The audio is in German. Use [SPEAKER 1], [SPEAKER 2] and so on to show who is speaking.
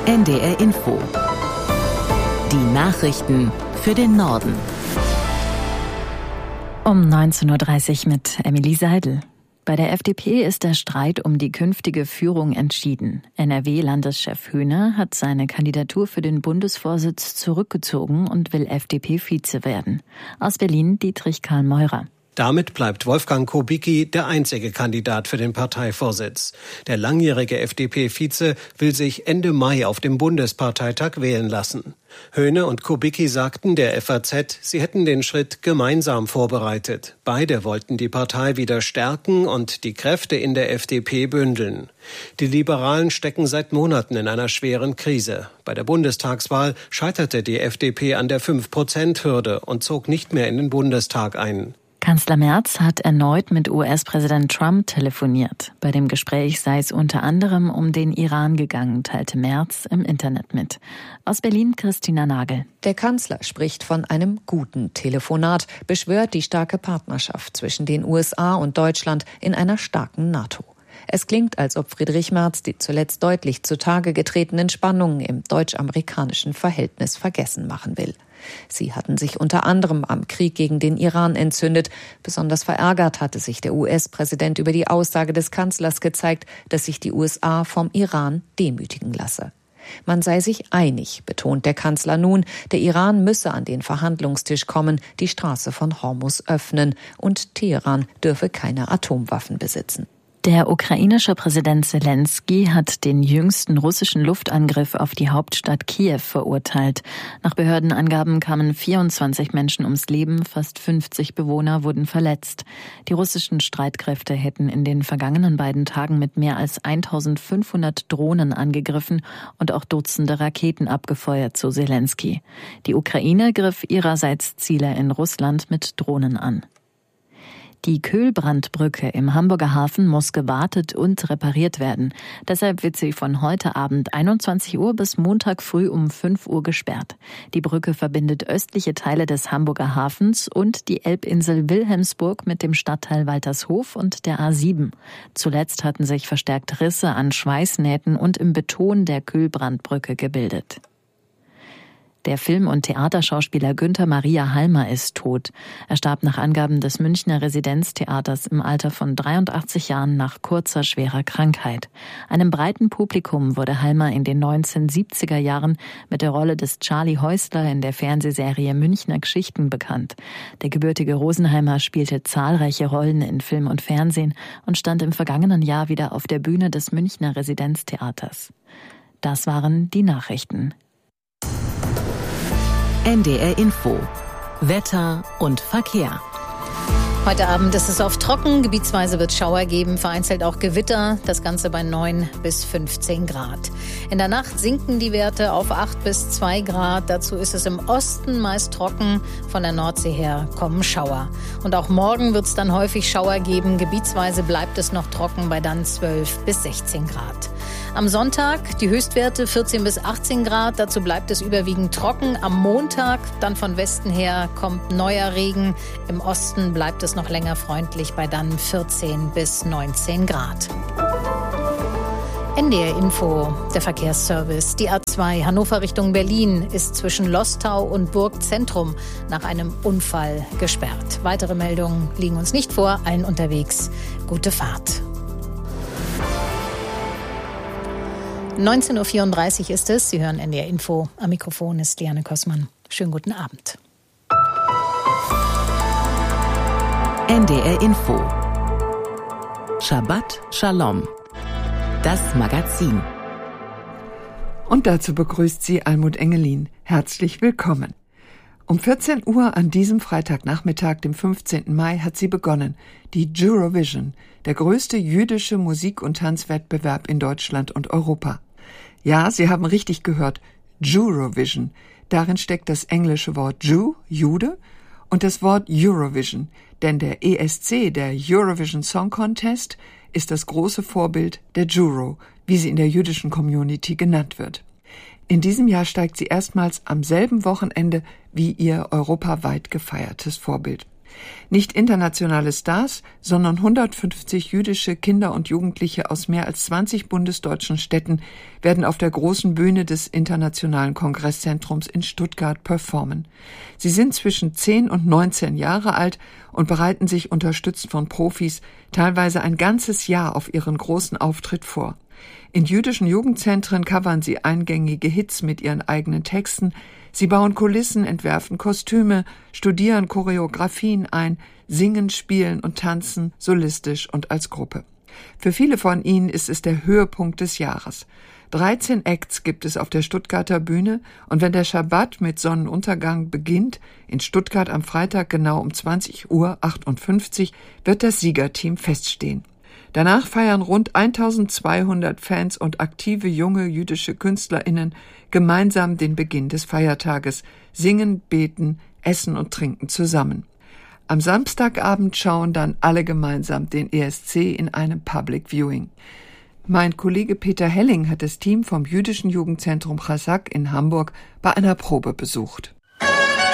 [SPEAKER 1] NDR Info. Die Nachrichten für den Norden.
[SPEAKER 2] Um 19.30 Uhr mit Emilie Seidel. Bei der FDP ist der Streit um die künftige Führung entschieden. NRW-Landeschef Höhne hat seine Kandidatur für den Bundesvorsitz zurückgezogen und will FDP-Vize werden. Aus Berlin Dietrich Karl Meurer.
[SPEAKER 3] Damit bleibt Wolfgang Kubicki der einzige Kandidat für den Parteivorsitz. Der langjährige FDP-Vize will sich Ende Mai auf dem Bundesparteitag wählen lassen. Höhne und Kubicki sagten der FAZ, sie hätten den Schritt gemeinsam vorbereitet. Beide wollten die Partei wieder stärken und die Kräfte in der FDP bündeln. Die Liberalen stecken seit Monaten in einer schweren Krise. Bei der Bundestagswahl scheiterte die FDP an der 5%-Hürde und zog nicht mehr in den Bundestag ein.
[SPEAKER 2] Kanzler Merz hat erneut mit US-Präsident Trump telefoniert. Bei dem Gespräch sei es unter anderem um den Iran gegangen, teilte Merz im Internet mit. Aus Berlin Christina Nagel.
[SPEAKER 4] Der Kanzler spricht von einem guten Telefonat, beschwört die starke Partnerschaft zwischen den USA und Deutschland in einer starken NATO. Es klingt, als ob Friedrich Merz die zuletzt deutlich zutage getretenen Spannungen im deutsch-amerikanischen Verhältnis vergessen machen will. Sie hatten sich unter anderem am Krieg gegen den Iran entzündet. Besonders verärgert hatte sich der US-Präsident über die Aussage des Kanzlers gezeigt, dass sich die USA vom Iran demütigen lasse. Man sei sich einig, betont der Kanzler nun, der Iran müsse an den Verhandlungstisch kommen, die Straße von Hormuz öffnen und Teheran dürfe keine Atomwaffen besitzen.
[SPEAKER 2] Der ukrainische Präsident Selenskyj hat den jüngsten russischen Luftangriff auf die Hauptstadt Kiew verurteilt. Nach Behördenangaben kamen 24 Menschen ums Leben, fast 50 Bewohner wurden verletzt. Die russischen Streitkräfte hätten in den vergangenen beiden Tagen mit mehr als 1500 Drohnen angegriffen und auch Dutzende Raketen abgefeuert, so Selenskyj. Die Ukraine griff ihrerseits Ziele in Russland mit Drohnen an. Die Köhlbrandbrücke im Hamburger Hafen muss gewartet und repariert werden. Deshalb wird sie von heute Abend 21 Uhr bis Montag früh um 5 Uhr gesperrt. Die Brücke verbindet östliche Teile des Hamburger Hafens und die Elbinsel Wilhelmsburg mit dem Stadtteil Waltershof und der A7. Zuletzt hatten sich verstärkt Risse an Schweißnähten und im Beton der Köhlbrandbrücke gebildet. Der Film- und Theaterschauspieler Günther Maria Halmer ist tot. Er starb nach Angaben des Münchner Residenztheaters im Alter von 83 Jahren nach kurzer, schwerer Krankheit. Einem breiten Publikum wurde Halmer in den 1970er Jahren mit der Rolle des Charlie Häusler in der Fernsehserie Münchner Geschichten bekannt. Der gebürtige Rosenheimer spielte zahlreiche Rollen in Film und Fernsehen und stand im vergangenen Jahr wieder auf der Bühne des Münchner Residenztheaters. Das waren die Nachrichten.
[SPEAKER 1] NDR Info. Wetter und Verkehr.
[SPEAKER 5] Heute Abend ist es oft trocken, gebietsweise wird es Schauer geben, vereinzelt auch Gewitter, das Ganze bei 9 bis 15 Grad. In der Nacht sinken die Werte auf 8 bis 2 Grad, dazu ist es im Osten meist trocken, von der Nordsee her kommen Schauer. Und auch morgen wird es dann häufig Schauer geben, gebietsweise bleibt es noch trocken bei dann 12 bis 16 Grad. Am Sonntag die Höchstwerte 14 bis 18 Grad, dazu bleibt es überwiegend trocken. Am Montag dann von Westen her kommt neuer Regen, im Osten bleibt es noch länger freundlich bei dann 14 bis 19 Grad. NDR Info, der Verkehrsservice. Die A2 Hannover Richtung Berlin ist zwischen Lostau und Burgzentrum nach einem Unfall gesperrt. Weitere Meldungen liegen uns nicht vor, allen unterwegs. Gute Fahrt. 19.34 Uhr ist es. Sie hören NDR Info. Am Mikrofon ist Liane Kossmann. Schönen guten Abend.
[SPEAKER 1] NDR Info. Shabbat Shalom. Das Magazin.
[SPEAKER 6] Und dazu begrüßt sie Almut Engelin. Herzlich willkommen. Um 14 Uhr an diesem Freitagnachmittag, dem 15. Mai, hat sie begonnen. Die Eurovision, der größte jüdische Musik- und Tanzwettbewerb in Deutschland und Europa. Ja, Sie haben richtig gehört, Eurovision. Darin steckt das englische Wort Jew, Jude, und das Wort Eurovision. Denn der ESC, der Eurovision Song Contest, ist das große Vorbild der Euro, wie sie in der jüdischen Community genannt wird. In diesem Jahr steigt sie erstmals am selben Wochenende wie ihr europaweit gefeiertes Vorbild. Nicht internationale Stars, sondern 150 jüdische Kinder und Jugendliche aus mehr als 20 bundesdeutschen Städten werden auf der großen Bühne des Internationalen Kongresszentrums in Stuttgart performen. Sie sind zwischen 10 und 19 Jahre alt und bereiten sich unterstützt von Profis teilweise ein ganzes Jahr auf ihren großen Auftritt vor. In jüdischen Jugendzentren covern sie eingängige Hits mit ihren eigenen Texten. Sie bauen Kulissen, entwerfen Kostüme, studieren Choreografien ein, singen, spielen und tanzen, solistisch und als Gruppe. Für viele von ihnen ist es der Höhepunkt des Jahres. 13 Acts gibt es auf der Stuttgarter Bühne und wenn der Schabbat mit Sonnenuntergang beginnt, in Stuttgart am Freitag genau um 20:58 Uhr, wird das Siegerteam feststehen. Danach feiern rund 1200 Fans und aktive junge jüdische KünstlerInnen gemeinsam den Beginn des Feiertages, singen, beten, essen und trinken zusammen. Am Samstagabend schauen dann alle gemeinsam den ESC in einem Public Viewing. Mein Kollege Peter Helling hat das Team vom Jüdischen Jugendzentrum Chazak in Hamburg bei einer Probe besucht.